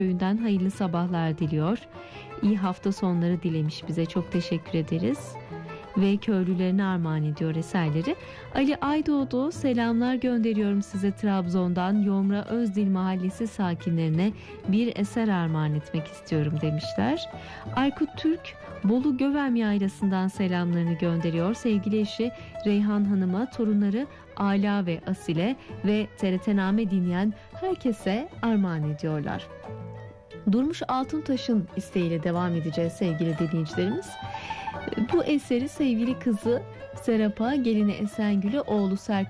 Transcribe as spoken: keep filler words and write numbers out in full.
köyünden hayırlı sabahlar diliyor. İyi hafta sonları dilemiş bize. Çok teşekkür ederiz. Ve köylülerine armağan ediyor eserleri. Ali Aydoğdu selamlar gönderiyorum size Trabzon'dan. Yomra Özdil Mahallesi sakinlerine bir eser armağan etmek istiyorum demişler. Aykut Türk Bolu Gövem Yaylası'ndan selamlarını gönderiyor. Sevgili eşi Reyhan Hanım'a, torunları Ala ve Asile ve T R T Name dinleyen herkese armağan ediyorlar. Durmuş Altuntaş'ın isteğiyle devam edeceğiz sevgili dinleyicilerimiz. Bu eseri sevgili kızı Serap'a, gelini Esengül'e, oğlu Serkan